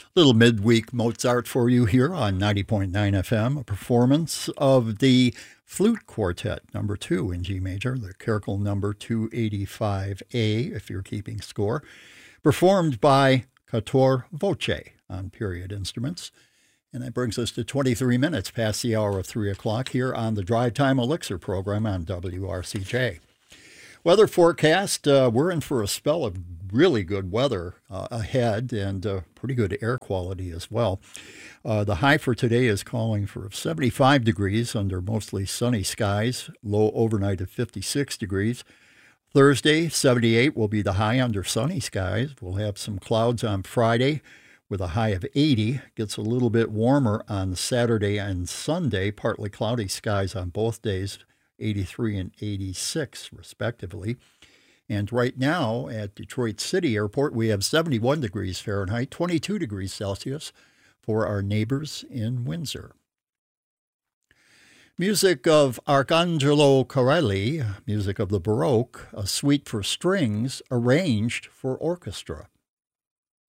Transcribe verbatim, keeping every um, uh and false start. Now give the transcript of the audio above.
Little midweek Mozart for you here on ninety point nine F M, a performance of the Flute Quartet, number two in G major, the Kerkel number two eighty-five A, if you're keeping score, performed by Quatuor Voce on period instruments. And that brings us to twenty-three minutes past the hour of three o'clock here on the Drive Time Elixir program on W R C J. Weather forecast, uh, we're in for a spell of really good weather uh, ahead and uh, pretty good air quality as well. Uh, the high for today is calling for seventy-five degrees under mostly sunny skies, low overnight of fifty-six degrees. Thursday, seventy-eight will be the high under sunny skies. We'll have some clouds on Friday with a high of eighty. Gets a little bit warmer on Saturday and Sunday, partly cloudy skies on both days, eighty-three and eighty-six respectively. And right now at Detroit City Airport, we have seventy-one degrees Fahrenheit, twenty-two degrees Celsius for our neighbors in Windsor. Music of Arcangelo Corelli, music of the Baroque, a suite for strings arranged for orchestra.